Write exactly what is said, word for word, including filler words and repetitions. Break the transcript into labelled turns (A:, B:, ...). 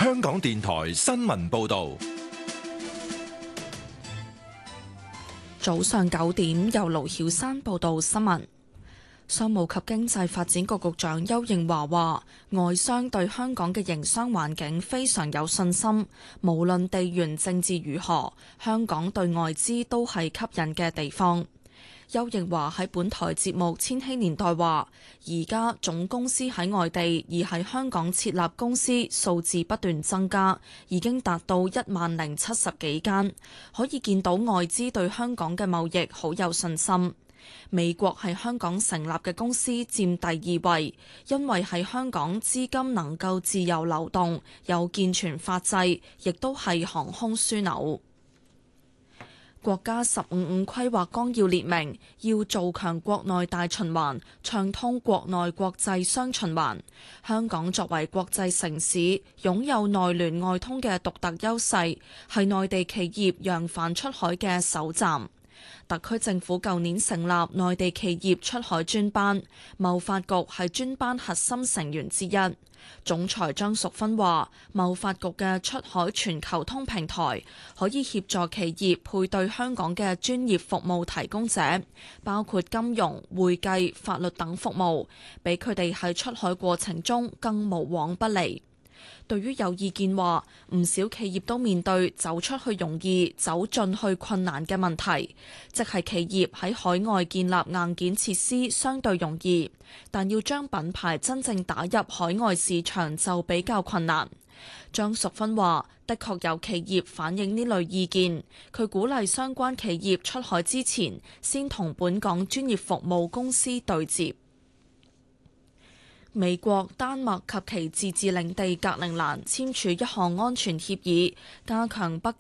A: 香港電台新聞報道。
B: 早上九點，由盧曉山報道新聞。商務及經濟發展局局長邱應華話，外商對香港嘅營商環境非常有信心，無論地緣政治如何，香港對外資都係吸引嘅地方。邱應華喺本台節目《千禧年代》話，而家總公司喺外地而喺香港設立公司數字不斷增加，已經達到一萬零七十幾間，可以見到外資對香港嘅貿易好有信心。美國喺香港成立嘅公司佔第二位，因為喺香港資金能夠自由流動，有健全法制，亦都係航空樞紐。國家十五五規劃綱要列明，要做強國內大循環，暢通國內國際雙循環。香港作為國際城市，擁有內聯外通嘅獨特優勢，係內地企業揚帆出海嘅首站。特區政府舊年成立內地企業出海專班，貿發局係專班核心成員之一。總裁張淑芬話，貿發局嘅出海全球通平台可以協助企業配對香港嘅專業服務提供者，包括金融、會計、法律等服務，俾佢哋喺出海過程中更無往不利。對於有意見話，唔少企業都面對走出去容易，走進去困難嘅問題，即係企業喺海外建立硬件設施相對容易，但要將品牌真正打入海外市場就比較困難。張淑芬話，的確有企業反映呢類意見，佢鼓勵相關企業出海之前，先同本港專業服務公司對接。美國、丹麥及其自治領地格陵蘭簽署一項安全協議，加強北